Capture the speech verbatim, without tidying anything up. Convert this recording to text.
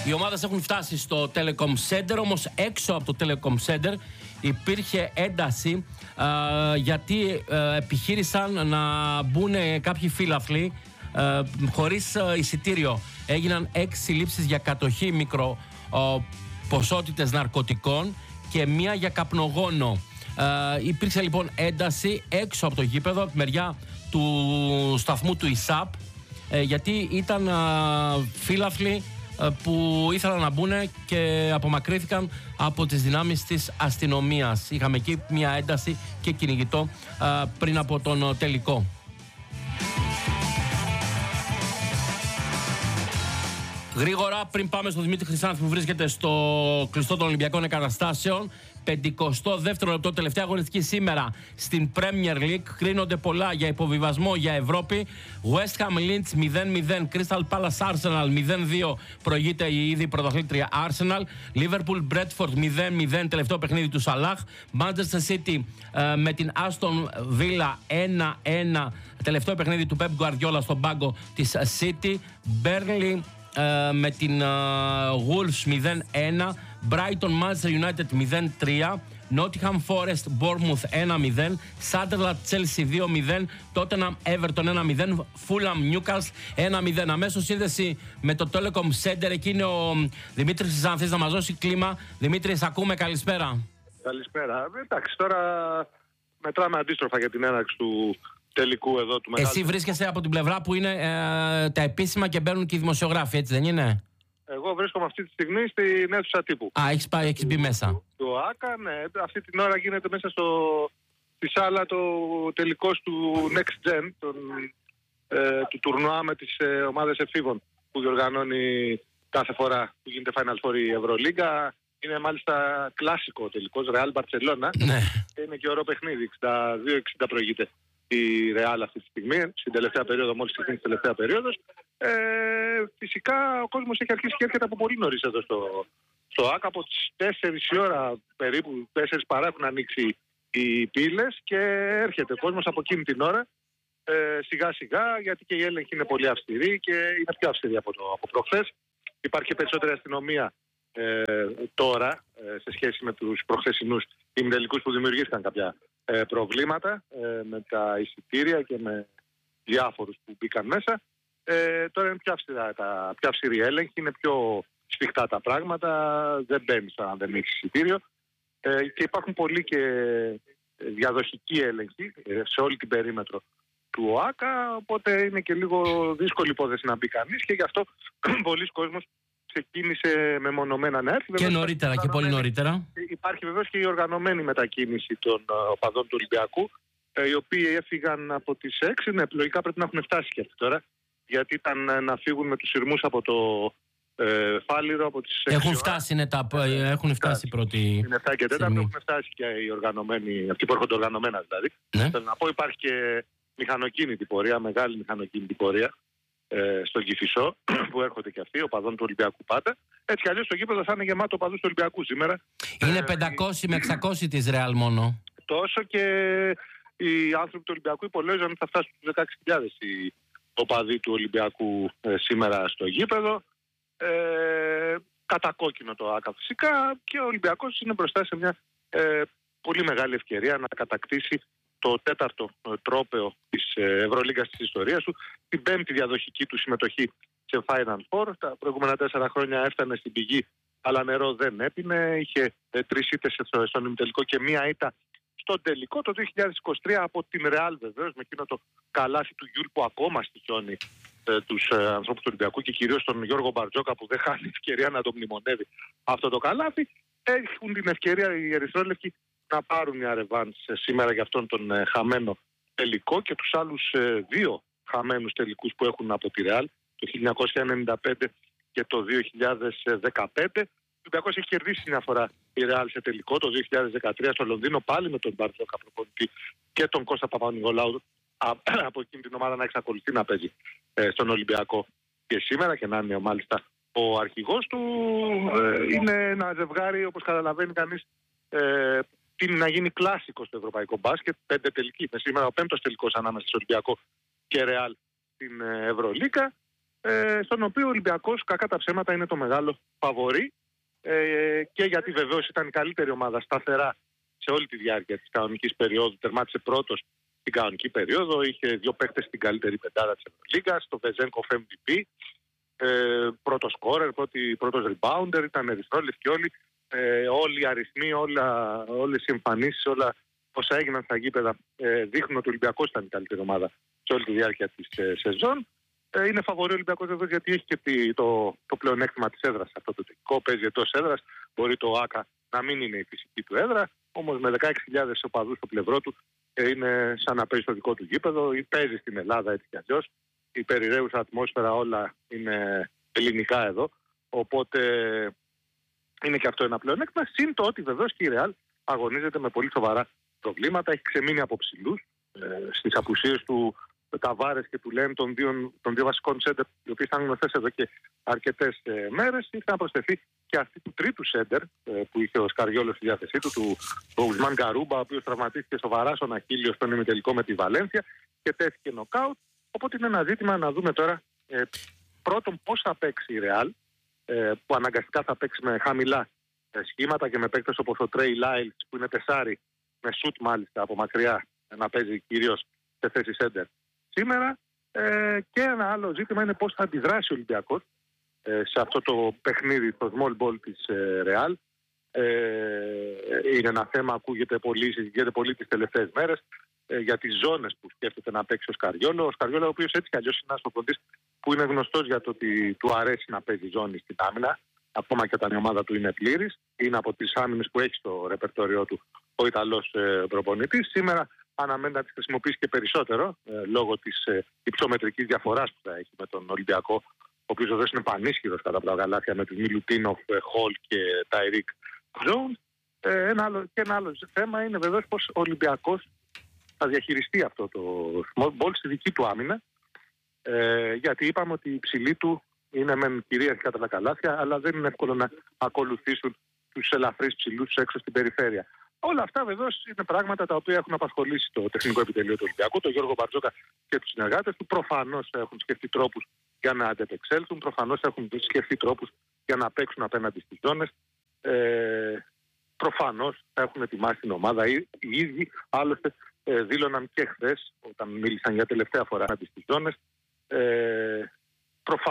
Οι ομάδες έχουν φτάσει στο Telecom Center, όμως έξω από το Telecom Center υπήρχε ένταση α, γιατί α, επιχείρησαν να μπουν κάποιοι φύλαφλοι α, χωρίς α, εισιτήριο. Έγιναν έξι συλλήψεις για κατοχή μικροποσότητες ναρκωτικών και μία για καπνογόνο. Α, υπήρξε λοιπόν ένταση έξω από το γήπεδο, από τη μεριά του σταθμού του ΙΣΑΠ, ε, γιατί ήταν α, φύλαφλοι που ήθελαν να μπουν και απομακρύθηκαν από τις δυνάμεις της αστυνομίας. Είχαμε εκεί μια ένταση και κυνηγητό α, πριν από τον τελικό. Γρήγορα, πριν πάμε στον Δημήτρη Χρυσάνθη που βρίσκεται στο κλειστό των Ολυμπιακών Εγκαταστάσεων, πενηκοστό δεύτερο λεπτό, τελευταία αγωνιστική σήμερα στην Premier League. Κρίνονται πολλά για υποβιβασμό για Ευρώπη. West Ham Leeds μηδέν μηδέν, Crystal Palace Arsenal μηδέn δύο, προηγείται η ήδη πρωταθλήτρια Arsenal. Liverpool Bradford μηδέν μηδέν, τελευταίο παιχνίδι του Σαλάχ. Manchester City ε, με την Aston Villa ένα ένα, τελευταίο παιχνίδι του Pep Guardiola στον πάγκο της City. Burnley Uh, με την uh, Wolves μηδέν ένα, Brighton Manchester United μηδέν τρία, Nottingham Forest Bournemouth ένα μηδέν, Sunderland Chelsea δύο μηδέν, Tottenham Everton ένα μηδέν, Fulham Newcastle ένα μηδέν. Αμέσως σύνδεση με το Telecom Center. Εκεί είναι ο Δημήτρης Χρυσάνθης να μας δώσει κλίμα. Δημήτρη, σε ακούμε, καλησπέρα. Καλησπέρα. Εντάξει, τώρα μετράμε αντίστροφα για την έναρξη του τελικού εδώ του μεγάλου. Εσύ βρίσκεσαι από την πλευρά που είναι ε, τα επίσημα και μπαίνουν και οι δημοσιογράφοι, έτσι δεν είναι? Εγώ βρίσκομαι αυτή τη στιγμή στην αίθουσα τύπου. Α, έχεις, πάει, έχεις μπει μέσα. Το ΆΚΑ, ναι. Αυτή την ώρα γίνεται μέσα στο, στη σάλα το τελικός του Next Gen, τον, ε, του τουρνουά με τις ε, ομάδες εφήβων που διοργανώνει κάθε φορά που γίνεται Final Four η Ευρωλίγκα. Είναι μάλιστα κλασικό τελικός, Real Barcelona. Ναι. Και είναι και ωραίο παιχνίδι, εξήντα δύο εξήντα προηγείται η Real αυτή τη στιγμή, στην τελευταία περίοδο, μόλις ξεκίνησε την τελευταία περίοδος. Ε, φυσικά ο κόσμος έχει αρχίσει και έρχεται από πολύ νωρίς εδώ στο, στο ΆΚΑ. Από τις τέσσερις η ώρα περίπου, τέσσερις παρά έχουν ανοίξει οι πύλες και έρχεται ο κόσμος από εκείνη την ώρα ε, σιγά σιγά, γιατί και η έλεγχη είναι πολύ αυστηρή και είναι πιο αυστηρή από, το, από προχθές. Υπάρχει περισσότερη αστυνομία ε, τώρα ε, σε σχέση με τους προχθεσινούς ημιτελικούς που δημιουργήθηκαν κάποια ε, προβλήματα ε, με τα εισιτήρια και με διάφορους που μπήκαν μέσα. Ε, τώρα είναι πιο αυστηρά, τα, πιο αυστηρή έλεγχη, είναι πιο σφιχτά τα πράγματα, δεν μπαίνεις αν δεν έχεις εισιτήριο ε, και υπάρχουν πολλοί και διαδοχικοί έλεγχοι ε, σε όλη την περίμετρο του ΟΑΚΑ, οπότε είναι και λίγο δύσκολη υπόθεση να μπει κανείς και γι' αυτό πολλοί κόσμος ξεκίνησε μεμονωμένα να έρθει. Και νωρίτερα και πολύ νωρίτερα. Υπάρχει βεβαίως και η οργανωμένη μετακίνηση των οπαδών του Ολυμπιακού, οι οποίοι έφυγαν από τις έξι, ναι, λογικά πρέπει να έχουν φτάσει και αυτοί τώρα, γιατί ήταν να φύγουν με τους σειρμούς από το ε, Φάληρο από τις έξι. Έχουν φτάσει, είναι τα, ε, έχουν φτάσει οι πρώτοι. Είναι επτά και τέσσερα, έχουν φτάσει και οι οργανωμένοι, αυτοί που έρχονται οργανωμένα δηλαδή. Ναι. Θέλω να πω, υπάρχει και μηχανοκίνητη πορεία, μεγάλη μηχανοκίνητη πορεία ε, στον Κηφισό, που έρχονται και αυτοί, οπαδών του Ολυμπιακού πάντα. Έτσι κι αλλιώς το γήπεδο θα είναι γεμάτο οπαδούς του Ολυμπιακού σήμερα. Είναι πεντακόσιοι με εξακόσιοι της Real μόνο. Τόσο και οι άνθρωποι του Ολυμπιακού υπολέγουν ότι θα φτάσουν στους δεκαέξι χιλιάδες οι οπαδοί του Ολυμπιακού ε, σήμερα στο γήπεδο. Ε, κατακόκκινο το ΆΚΑ φυσικά, και ο Ολυμπιακός είναι μπροστά σε μια ε, πολύ μεγάλη ευκαιρία να κατακτήσει το τέταρτο ε, τρόπαιο της ε, Ευρωλίγκας της ιστορίας του, την πέμπτη διαδοχική του συμμετοχή σε Final Four. Τα προηγούμενα τέσσερα χρόνια έφτανε στην πηγή, αλλά νερό δεν έπινε. Είχε ε, τρεις ήττες στον ημιτελικό και μία ήττα στον τελικό το δύο χιλιάδες είκοσι τρία από την Real, βεβαίως, με εκείνο το καλάθι του Γιούλ που ακόμα στοιχιώνει ε, τους ε, ανθρώπους του Ολυμπιακού και κυρίως τον Γιώργο Μπαρτζόκα που δεν χάνει ευκαιρία να το μνημονεύει αυτό το καλάθι. Έχουν την ευκαιρία οι ερυθρόλευκοι να πάρουν μια ρεβάνς ε, σήμερα για αυτόν τον ε, χαμένο τελικό και τους άλλους ε, δύο χαμένους τελικούς που έχουν από τη Real το χίλια εννιακόσια ενενήντα πέντε και το δύο χιλιάδες δεκαπέντε. Ο Ολυμπιακός έχει κερδίσει μια φορά η Real σε τελικό το δύο χιλιάδες δεκατρία στο Λονδίνο, πάλι με τον Μπαρτζόκα προπονητή και τον Κώστα Παπα-Νικολάου από εκείνη την ομάδα να εξακολουθεί να παίζει ε, στον Ολυμπιακό και σήμερα και να είναι μάλιστα ο αρχηγός του. Ε, είναι ένα ζευγάρι, όπως καταλαβαίνει κανείς, ε, τι να γίνει κλάσικο στο ευρωπαϊκό μπάσκετ. Πέντε τελικοί. Είναι σήμερα ο πέμπτος τελικός ανάμεσα στο Ολυμπιακό και Real στην Ευρωλίγκα. ε, στον οποίο ο Ολυμπιακός, κακά τα ψέματα, είναι το μεγάλο φαβορί, ε, και γιατί βεβαίως ήταν η καλύτερη ομάδα σταθερά σε όλη τη διάρκεια της κανονικής περίοδου. Τερμάτισε πρώτος στην κανονική περίοδο, είχε δύο παίκτες στην καλύτερη πεντάδα της Ευρωλίγκας, το Βεζένκοφ εμ βι πι, ε, πρώτος σκόρερ, πρώτος rebounder, ήταν ερυθρόλευκοι όλοι. Ε, όλοι οι αριθμοί, όλα, όλες οι εμφανίσεις, όλα όσα έγιναν στα γήπεδα ε, δείχνουν ότι ο Ολυμπιακός ήταν η καλύτερη ομάδα σε όλη τη διάρκεια της ε, σεζόν. Ε, είναι φαβορί ο Ολυμπιακός εδώ γιατί έχει και το, το πλεονέκτημα της έδρας. Αυτό το τεχνικό παίζει εντός έδρας. Μπορεί το ΆΚΑ να μην είναι η φυσική του έδρα, όμως με δεκαέξι χιλιάδες οπαδούς στο πλευρό του ε, είναι σαν να παίζει στο δικό του γήπεδο ή παίζει στην Ελλάδα έτσι κι αλλιώς. Η περιραίουσα ατμόσφαιρα, όλα είναι ελληνικά εδώ. Οπότε είναι και αυτό ένα πλεονέκτημα. Συν το ότι βεβαίως και η Ρεάλ αγωνίζεται με πολύ σοβαρά προβλήματα. Έχει ξεμείνει από ψηλούς ε, στις απουσίες του Ταβάρες και του Λέμ, των δύο, των δύο βασικών σέντερ, οι οποίοι ήταν γνωστές εδώ και αρκετές ε, μέρες. Ήρθε να προσθεθεί και αυτή του τρίτου σέντερ ε, που είχε ο Σκαριόλος στη διάθεσή του, του Ουσμάν Γκαρούμπα, ο οποίος τραυματίστηκε σοβαρά στον Αχίλιο στον ημιτελικό με τη Βαλένθια και τέθηκε νοκάουτ. Οπότε είναι ένα ζήτημα να δούμε τώρα ε, πρώτον πώς θα παίξει η Ρεάλ, ε, που αναγκαστικά θα παίξει με χαμηλά ε, σχήματα και με παίκτες όπως ο Τρέι Λάιλς που είναι τεσάρι, με σουτ μάλιστα από μακριά, να παίζει κυρίως σε θέση σέντερ σήμερα. Ε, και ένα άλλο ζήτημα είναι πώς θα αντιδράσει ο Ολυμπιακός ε, σε αυτό το παιχνίδι, το small ball της ε, Real. Ε, είναι ένα θέμα, ακούγεται πολύ, συζητιέται πολύ τις τελευταίες μέρες ε, για τις ζώνες που σκέφτεται να παίξει ο Σκαριόλο. Ο Σκαριόλο, ο οποίος έτσι κι αλλιώς είναι ένας προπονητής που είναι γνωστός για το ότι του αρέσει να παίζει ζώνη στην άμυνα, ακόμα και όταν η ομάδα του είναι πλήρης. Είναι από τις άμυνες που έχει στο ρεπερτόριό του ο Ιταλός ε, προπονητής. Σήμερα αναμένει να τις χρησιμοποιήσει και περισσότερο ε, λόγω της ε, υψομετρικής διαφοράς που θα έχει με τον Ολυμπιακό, ο οποίος βέβαια είναι πανίσχυρος κατά τα γαλάθια με τους Μιλουτίνοφ, Χολ και Ταϊρίκ Τζόουνς. Ε, ένα άλλο, και ένα άλλο θέμα είναι βεβαίως πως ο Ολυμπιακός θα διαχειριστεί αυτό το small ball στη δική του άμυνα, ε, γιατί είπαμε ότι η ψηλή του είναι μεν κυρίαρχη κατά τα καλάθια, αλλά δεν είναι εύκολο να ακολουθήσουν τους ελαφρείς ψηλούς έξω στην περιφέρεια. Όλα αυτά βεβαίως είναι πράγματα τα οποία έχουν απασχολήσει το τεχνικό επιτελείο του Ολυμπιακού, τον Γιώργο Μπαρτζόκα και τους συνεργάτες του. Προφανώς έχουν σκεφτεί τρόπους για να αντεπεξέλθουν, προφανώς έχουν σκεφτεί τρόπους για να παίξουν απέναντι στις ζώνες. Ε, προφανώς έχουν ετοιμάσει την ομάδα οι, οι ίδιοι. Άλλωστε ε, δήλωναν και χθες, όταν μίλησαν για τελευταία φορά απέναντι στις ζώνες, ε,